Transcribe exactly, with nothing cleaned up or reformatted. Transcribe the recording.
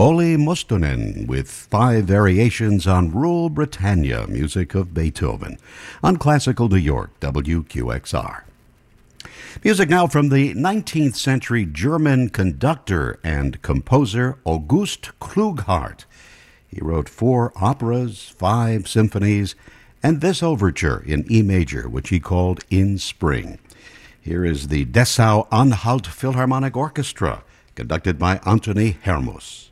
Olli Mustonen with five variations on Rule Britannia, music of Beethoven, on Classical New York, W Q X R. Music now from the nineteenth century German conductor and composer August Klughart. He wrote four operas, five symphonies, and this overture in E major, which he called In Spring. Here is the Dessau-Anhalt Philharmonic Orchestra, conducted by Anthony Hermus.